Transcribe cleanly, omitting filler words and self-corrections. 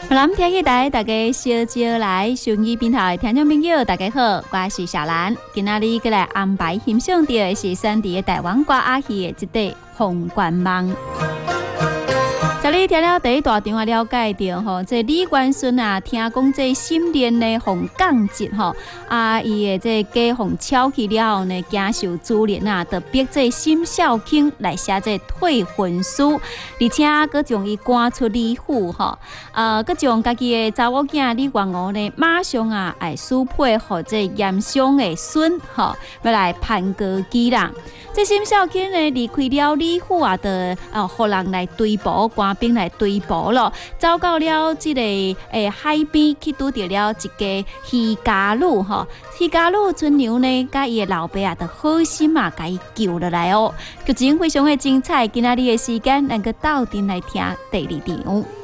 咱听起台大家小招来，收音机边头的听众朋友大家好，我是小兰。今仔日过来安排欣赏到的是选伫台湾歌仔戏的一块《凤冠梦》。在你听了第一大场啊，了解到吼，这李元顺啊，听讲这新年的凤降节吼，伊的这家凤巧去了后呢，经受主人啊，就逼这沈孝卿来写这退婚书，而且佮将伊赶出李府吼，佮将家己的查某囝李元娥呢，马上啊，来许配互这严嵩的孙吼，要来攀高枝啦。这沈孝卿呢，离开了李府啊，就互人来追捕，官兵来追捕咯。走到了这个海边，去拄到了一家渔家女吼。渔家女春娘呢，甲伊的老爸啊，就好心啊，甲伊救落来哦。剧情非常的精彩，今仔日的时间，咱个斗阵来听第二场。